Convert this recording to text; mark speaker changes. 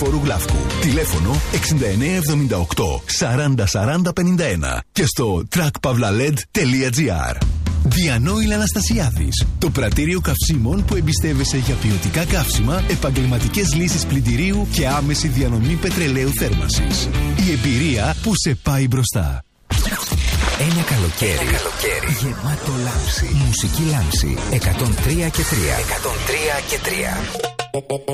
Speaker 1: Λεωφόρου Γλαύκου. Τηλέφωνο 6978 40 40 51 και στο trackpavlaled.gr. Διανόηλ Αναστασιάδης. Το πρατήριο καυσίμων που εμπιστεύεσαι για ποιοτικά καύσιμα, επαγγελματικές λύσεις πλυντηρίου και άμεση διανομή πετρελαίου θέρμανσης. Η εμπειρία που σε πάει μπροστά.
Speaker 2: Ένα καλοκαίρι γεμάτο λάμψη. Μουσική λάμψη 103 και 3.